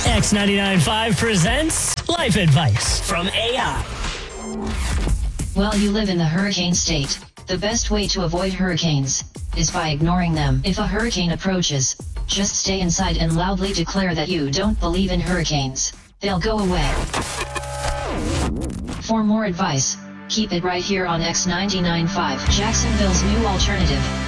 X99.5 presents Life Advice from AI. Well, you live in the hurricane state. The best way to avoid hurricanes is by ignoring them. If a hurricane approaches, just stay inside and loudly declare that you don't believe in hurricanes. They'll go away. For more advice, keep it right here on X99.5, Jacksonville's new alternative.